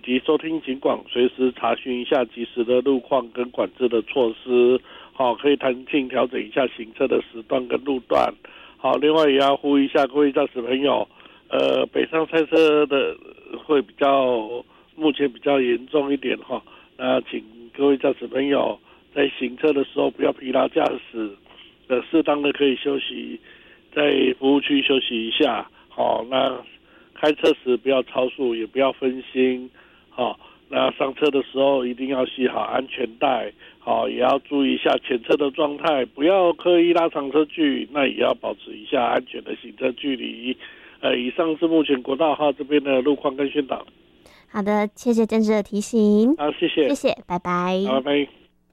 及收听警广，随时查询一下及时的路况跟管制的措施。好，可以弹性调整一下行车的时段跟路段。好，另外也要呼吁一下各位驾驶朋友，北上塞车的会目前比较严重一点哈。那请各位驾驶朋友在行车的时候不要疲劳驾驶，适当的可以休息，在服务区休息一下。好，那开车时不要超速，也不要分心。好，那上车的时候一定要系好安全带。好，也要注意一下前车的状态，不要刻意拉长车距，那也要保持一下安全的行车距离。以上是目前国道号这边的路况跟宣导。 好的，谢谢郑志的提醒。 好，谢谢， 谢谢，拜拜。 拜拜。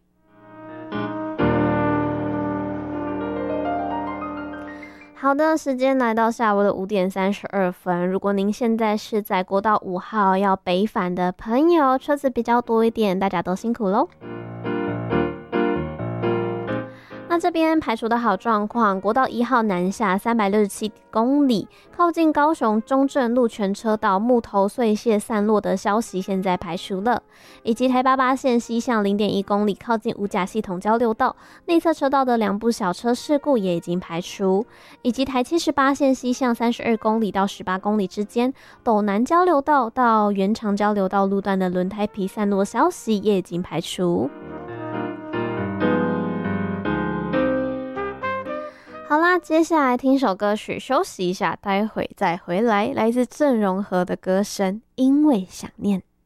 好的，时间来到下午的5点32分。如果您现在是在国道5号要北返的朋友，车子比较多一点，大家都辛苦咯。那这边排除的好状况，国道1号南下367公里，靠近高雄中正路全车道木头碎屑散落的消息现在排除了，以及台88线西向0.1公里靠近五甲系统交流道内侧车道的2部小车事故也已经排除，以及台78线西向32公里到18公里之间斗南交流道到原长交流道路段的轮胎皮散落消息也已经排除。好啦，接下来听首歌曲休息一下，待会再回来。来自郑容和的歌声《因为想念》。